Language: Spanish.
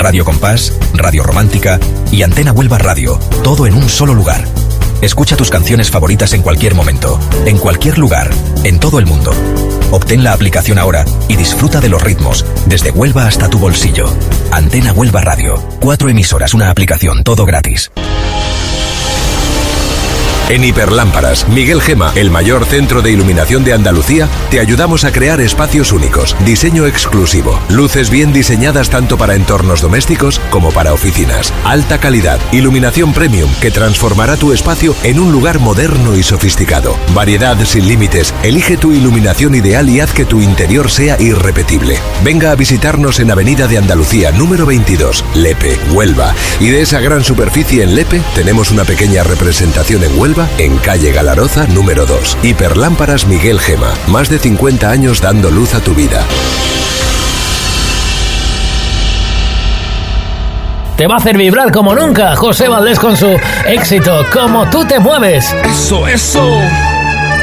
Radio Compás, Radio Romántica y Antena Huelva Radio, todo en un solo lugar. Escucha tus canciones favoritas en cualquier momento, en cualquier lugar, en todo el mundo. Obtén la aplicación ahora y disfruta de los ritmos, desde Huelva hasta tu bolsillo. Antena Huelva Radio, 4 emisoras, una aplicación, todo gratis. En Hiperlámparas, Miguel Gema, el mayor centro de iluminación de Andalucía, te ayudamos a crear espacios únicos, diseño exclusivo, luces bien diseñadas tanto para entornos domésticos como para oficinas, alta calidad, iluminación premium que transformará tu espacio en un lugar moderno y sofisticado, variedad sin límites, elige tu iluminación ideal y haz que tu interior sea irrepetible. Venga a visitarnos en Avenida de Andalucía, número 22, Lepe, Huelva, y de esa gran superficie en Lepe tenemos una pequeña representación en Huelva, en calle Galaroza número 2. Hiperlámparas Miguel Gema, más de 50 años dando luz a tu vida. Te va a hacer vibrar como nunca José Valdés con su éxito Como tú te mueves. Eso